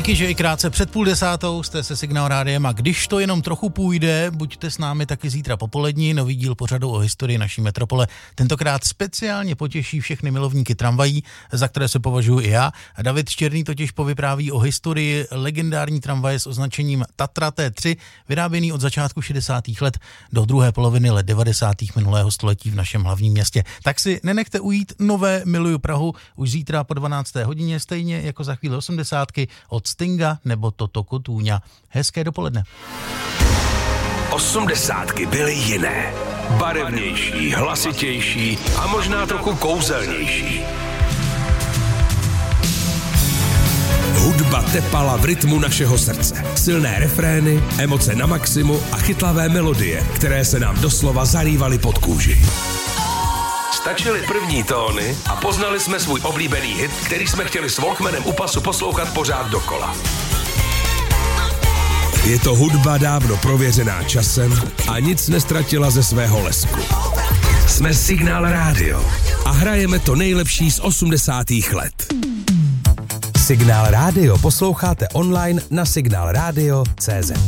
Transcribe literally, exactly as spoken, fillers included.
Díky, že i krátce před půl desátou jste se Signál rádiem a když to jenom trochu půjde, buďte s námi taky zítra popolední, nový díl pořadu o historii naší metropole. Tentokrát speciálně potěší všechny milovníky tramvají, za které se považuji i já. A David Štěrný totiž povypráví o historii legendární tramvaje s označením Tatra T tři, vyráběný od začátku šedesátých let do druhé poloviny let devadesátých minulého století v našem hlavním městě. Tak si nenechte ujít nové Miluju Prahu už zítra po dvanácté hodině, stejně jako za chvíli osmdesátky od Stinga nebo Toto Kotůňa. Hezké dopoledne. Osmdesátky byly jiné. Barevnější, hlasitější a možná trochu kouzelnější. Hudba tepala v rytmu našeho srdce. Silné refrény, emoce na maximu a chytlavé melodie, které se nám doslova zalívaly pod kůži. Stačily první tóny a poznali jsme svůj oblíbený hit, který jsme chtěli s Walkmanem u pasu poslouchat pořád dokola. Je to hudba dávno prověřená časem a nic nestratila ze svého lesku. Jsme Signál rádio a hrajeme to nejlepší z osmdesátých let. Signál rádio posloucháte online na signál radio tečka cé zet.